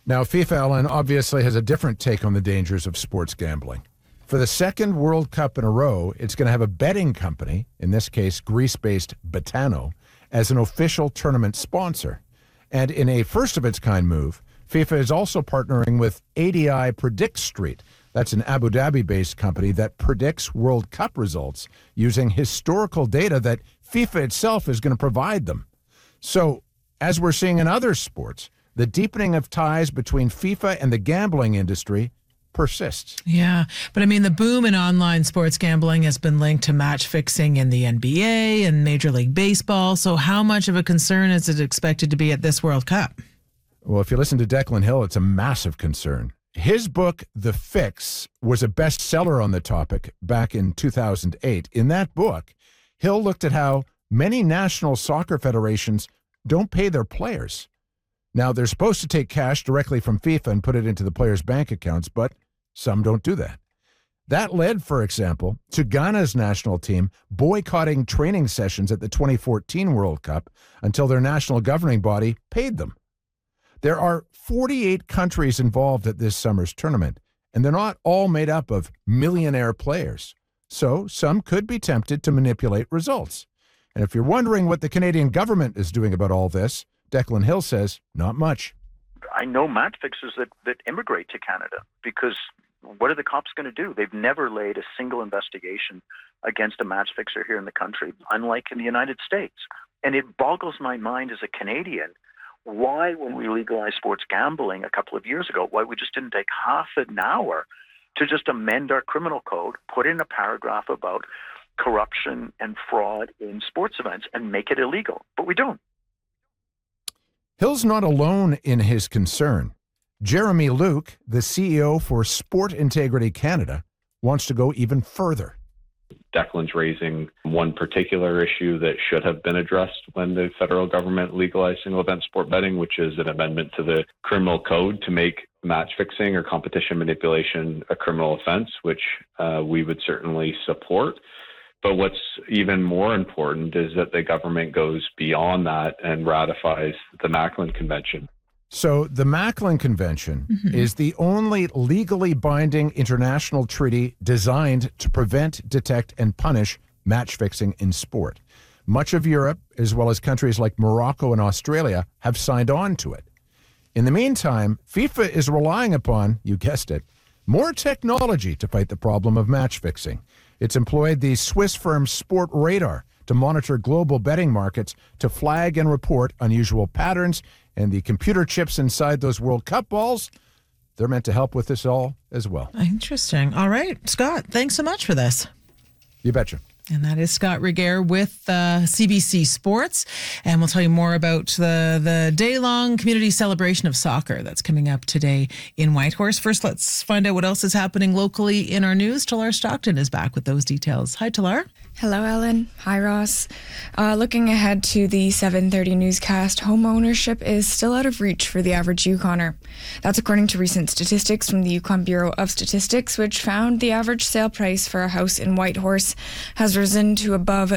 Now, FIFA, Ellen, obviously has a different take on the dangers of sports gambling. For the second World Cup in a row, it's going to have a betting company, in this case Greece-based Betano, as an official tournament sponsor. And in a first-of-its-kind move, FIFA is also partnering with ADI Predict Street. That's an Abu Dhabi-based company that predicts World Cup results using historical data that FIFA itself is going to provide them. So, as we're seeing in other sports, the deepening of ties between FIFA and the gambling industry persists. Yeah, but I mean, the boom in online sports gambling has been linked to match fixing in the NBA and Major League Baseball. So how much of a concern is it expected to be at this World Cup? Well, if you listen to Declan Hill, it's a massive concern. His book, The Fix, was a bestseller on the topic back in 2008. In that book, Hill looked at how many national soccer federations don't pay their players. Now, they're supposed to take cash directly from FIFA and put it into the players' bank accounts, but some don't do that. That led, for example, to Ghana's national team boycotting training sessions at the 2014 World Cup until their national governing body paid them. There are 48 countries involved at this summer's tournament, and they're not all made up of millionaire players. So some could be tempted to manipulate results. And if you're wondering what the Canadian government is doing about all this, Declan Hill says, not much. I know match fixers that immigrate to Canada because what are the cops going to do? They've never laid a single investigation against a match fixer here in the country, unlike in the United States. And it boggles my mind as a Canadian why, when we legalized sports gambling a couple of years ago, why we just didn't take half an hour to just amend our criminal code, put in a paragraph about corruption and fraud in sports events and make it illegal. But we don't. Hill's not alone in his concern. Jeremy Luke, the CEO for Sport Integrity Canada, wants to go even further. Declan's raising one particular issue that should have been addressed when the federal government legalized single event sport betting, which is an amendment to the criminal code to make match fixing or competition manipulation a criminal offense, which we would certainly support. But what's even more important is that the government goes beyond that and ratifies the Macklin Convention. So the Macklin Convention is the only legally binding international treaty designed to prevent, detect, and punish match fixing in sport. Much of Europe, as well as countries like Morocco and Australia, have signed on to it. In the meantime, FIFA is relying upon, you guessed it, more technology to fight the problem of match fixing. It's employed the Swiss firm Sport Radar to monitor global betting markets, to flag and report unusual patterns, and the computer chips inside those World Cup balls, they're meant to help with this all as well. Interesting. All right, Scott, thanks so much for this. You betcha. And that is Scott Regehr with CBC Sports. And we'll tell you more about the day-long community celebration of soccer that's coming up today in Whitehorse. First, let's find out what else is happening locally in our news. Talar Stockton is back with those details. Hi, Talar. Hello, Ellen. Hi, Ross. Looking ahead to the 7:30 newscast, home ownership is still out of reach for the average Yukoner. That's according to recent statistics from the Yukon Bureau of Statistics, which found the average sale price for a house in Whitehorse has risen to above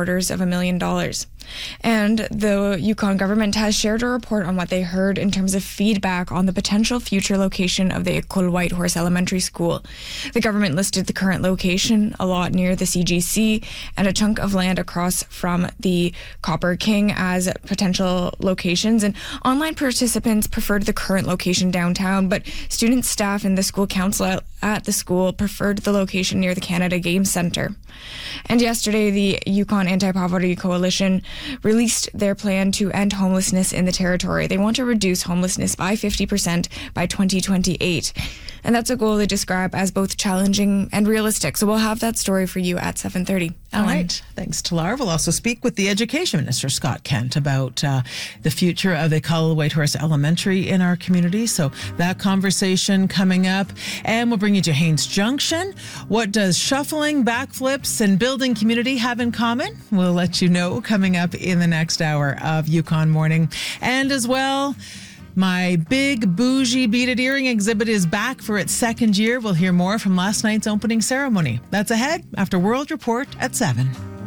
$750,000. And the Yukon government has shared a report on what they heard in terms of feedback on the potential future location of the École Whitehorse Elementary School. The government listed the current location, a lot near the CGC, and a chunk of land across from the Copper King as potential locations. And online participants preferred the current location downtown, but students, staff, and the school council at the school preferred the location near the Canada Games Centre. And yesterday, the Yukon Anti-Poverty Coalition released their plan to end homelessness in the territory. They want to reduce homelessness by 50% by 2028. And that's a goal they describe as both challenging and realistic. So we'll have that story for you at 7:30. All right. Thanks, Talar. We'll also speak with the Education Minister, Scott Kent, about the future of École Whitehorse Elementary in our community. So that conversation coming up. And we'll bring you to Haines Junction. What does shuffling, backflips, and building community have in common? We'll let you know coming up in the next hour of Yukon Morning. And as well, my big bougie beaded earring exhibit is back for its second year. We'll hear more from last night's opening ceremony. That's ahead after World Report at 7.